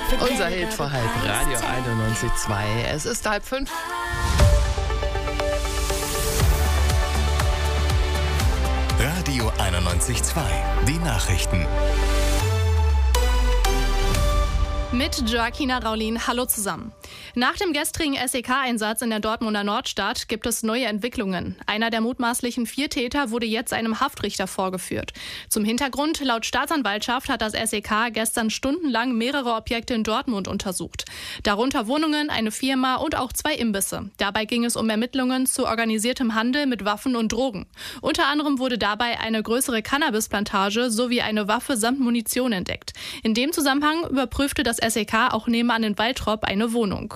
Unser Hit vor halb, Radio 91.2. Es ist 4:30. Radio 91.2. Die Nachrichten. Mit Joaquina Raulin. Hallo zusammen. Nach dem gestrigen SEK-Einsatz in der Dortmunder Nordstadt gibt es neue Entwicklungen. Einer der mutmaßlichen 4 Täter wurde jetzt einem Haftrichter vorgeführt. Zum Hintergrund: Laut Staatsanwaltschaft hat das SEK gestern stundenlang mehrere Objekte in Dortmund untersucht. Darunter Wohnungen, eine Firma und auch 2 Imbisse. Dabei ging es um Ermittlungen zu organisiertem Handel mit Waffen und Drogen. Unter anderem wurde dabei eine größere Cannabisplantage sowie eine Waffe samt Munition entdeckt. In dem Zusammenhang überprüfte das SEK auch nebenan in Waltrop eine Wohnung.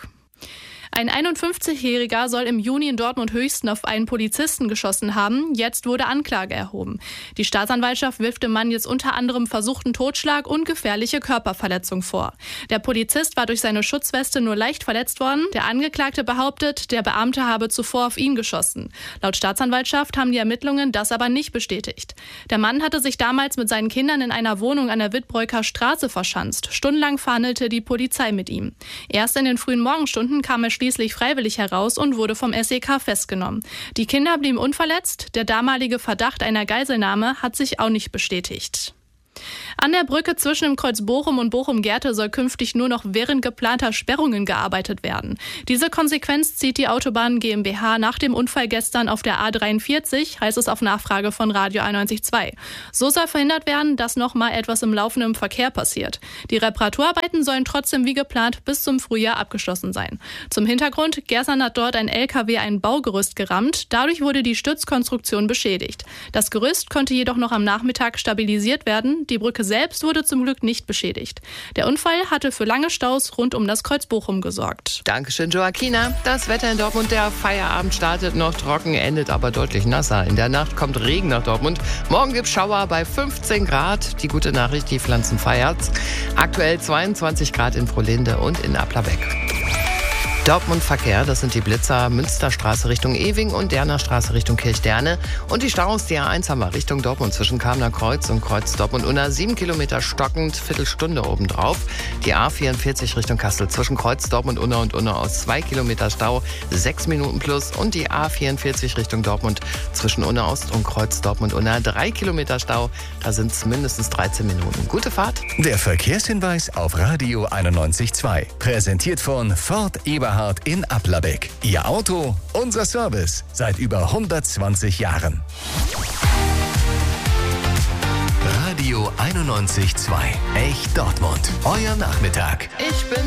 Ein 51-Jähriger soll im Juni in Dortmund-Höchsten auf einen Polizisten geschossen haben. Jetzt wurde Anklage erhoben. Die Staatsanwaltschaft wirft dem Mann jetzt unter anderem versuchten Totschlag und gefährliche Körperverletzung vor. Der Polizist war durch seine Schutzweste nur leicht verletzt worden. Der Angeklagte behauptet, der Beamte habe zuvor auf ihn geschossen. Laut Staatsanwaltschaft haben die Ermittlungen das aber nicht bestätigt. Der Mann hatte sich damals mit seinen Kindern in einer Wohnung an der Wittbreuker Straße verschanzt. Stundenlang verhandelte die Polizei mit ihm. Erst in den frühen Morgenstunden kam er schließlich freiwillig heraus und wurde vom SEK festgenommen. Die Kinder blieben unverletzt. Der damalige Verdacht einer Geiselnahme hat sich auch nicht bestätigt. An der Brücke zwischen dem Kreuz Bochum und Bochum-Gerte soll künftig nur noch während geplanter Sperrungen gearbeitet werden. Diese Konsequenz zieht die Autobahn GmbH nach dem Unfall gestern auf der A43, heißt es auf Nachfrage von Radio 91.2. So soll verhindert werden, dass noch mal etwas im laufenden Verkehr passiert. Die Reparaturarbeiten sollen trotzdem wie geplant bis zum Frühjahr abgeschlossen sein. Zum Hintergrund: Gestern hat dort ein LKW ein Baugerüst gerammt. Dadurch wurde die Stützkonstruktion beschädigt. Das Gerüst konnte jedoch noch am Nachmittag stabilisiert werden. Die Brücke selbst wurde zum Glück nicht beschädigt. Der Unfall hatte für lange Staus rund um das Kreuz Bochum gesorgt. Dankeschön, Joaquina. Das Wetter in Dortmund: der Feierabend startet noch trocken, endet aber deutlich nasser. In der Nacht kommt Regen nach Dortmund. Morgen gibt es Schauer bei 15 Grad. Die gute Nachricht: die Pflanzen feiert's. Aktuell 22 Grad in Frohlinde und in Applerbeck. Dortmund Verkehr, das sind die Blitzer Münsterstraße Richtung Ewing und Derner Straße Richtung Kirchderne. Und die Staus, die A1 haben wir Richtung Dortmund zwischen Kamener Kreuz und Kreuz Dortmund-Unna 7 Kilometer stockend, Viertelstunde obendrauf. Die A44 Richtung Kassel zwischen Kreuz Dortmund-Unna und Unna aus 2 Kilometer Stau, 6 Minuten plus. Und die A44 Richtung Dortmund zwischen Unna Ost und Kreuz Dortmund-Unna 3 Kilometer Stau, da sind es mindestens 13 Minuten. Gute Fahrt. Der Verkehrshinweis auf Radio 91.2. Präsentiert von Ford Eberhard in Applerbeck. Ihr Auto, unser Service. Seit über 120 Jahren. Radio 91.2. Echt Dortmund. Euer Nachmittag. Ich bin